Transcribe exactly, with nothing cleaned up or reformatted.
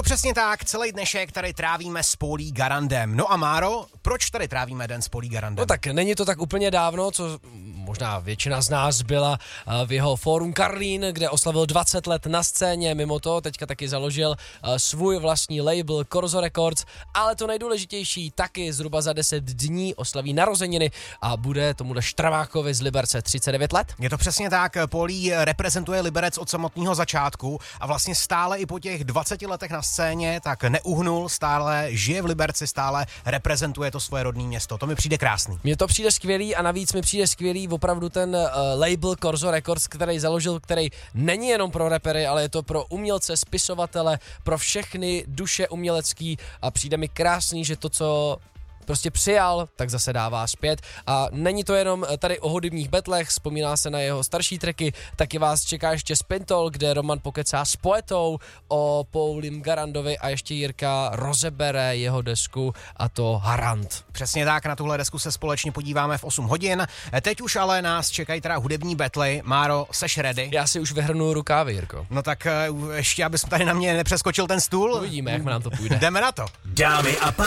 to přesně tak, celý dnešek tady trávíme s Paulí Garandem. No a Máro, proč tady trávíme den s Paulí Garandem? No tak není to tak úplně dávno, co možná většina z nás byla v jeho Fórum Karlín, kde oslavil dvacet let na scéně, mimo to teďka taky založil svůj vlastní label Korzo Records, ale to nejdůležitější taky zhruba za deset dní oslaví narozeniny a bude tomuhle Štravákovi z Liberce třicet devět let. Je to přesně tak, Paulí reprezentuje Liberec od samotného začátku a vlastně stále i po těch dvaceti letech na scéně tak neuhnul, stále žije v Liberci, stále reprezentuje to svoje rodné město. To mi přijde krásný. Mně to přijde skvělý a navíc mi přijde skvělý opravdu ten uh, label Korzo Records, který založil, který není jenom pro rapery, ale je to pro umělce, spisovatele, pro všechny duše umělecký a přijde mi krásný, že to, co prostě přijal, tak zase dává zpět. A není to jenom tady o hudebních betlech, vzpomíná se na jeho starší tracky, taky vás čeká ještě Spintol, kde Roman pokecá s Poetou o Paulim Garandovi a ještě Jirka rozebere jeho desku a to Harant. Přesně tak, na tuhle desku se společně podíváme v osm hodin. Teď už ale nás čekají teda hudební betly. Máro, seš ready? Já si už vyhrnu rukávy, Jirko. No tak ještě, abys tady na mě nepřeskočil ten stůl. Uvidíme, jak nám to půjde. Jdeme na to. Dámy a